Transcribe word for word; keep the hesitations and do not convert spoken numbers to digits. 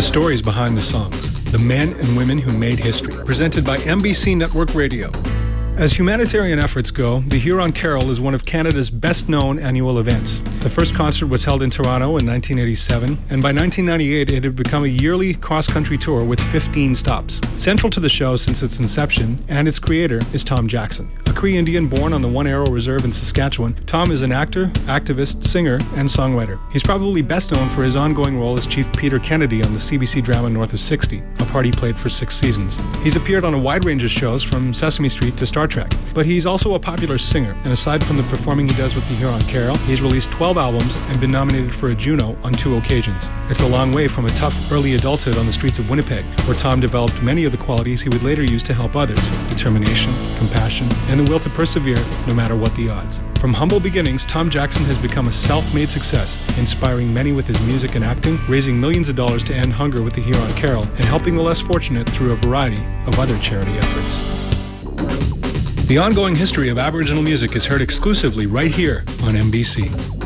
stories behind the songs, the men and women who made history. Presented by M B C Network Radio. As humanitarian efforts go, the Huron Carol is one of Canada's best-known annual events. The first concert was held in Toronto in nineteen eighty-seven, and by nineteen ninety-eight it had become a yearly cross-country tour with fifteen stops. Central to the show since its inception, and its creator, is Tom Jackson. A Cree Indian born on the One Arrow Reserve in Saskatchewan, Tom is an actor, activist, singer, and songwriter. He's probably best known for his ongoing role as Chief Peter Kennedy on the C B C drama North of sixty, a part he played for six seasons. He's appeared on a wide range of shows from Sesame Street to Star Trek, but he's also a popular singer, and aside from the performing he does with the Huron Carol, he's released twelve albums and been nominated for a Juno on two occasions. It's a long way from a tough early adulthood on the streets of Winnipeg, where Tom developed many of the qualities he would later use to help others: determination, compassion, and the will to persevere no matter what the odds. From humble beginnings, Tom Jackson has become a self-made success, inspiring many with his music and acting, raising millions of dollars to end hunger with the Huron Carol, and helping the less fortunate through a variety of other charity efforts. The ongoing history of Aboriginal music is heard exclusively right here on M B C.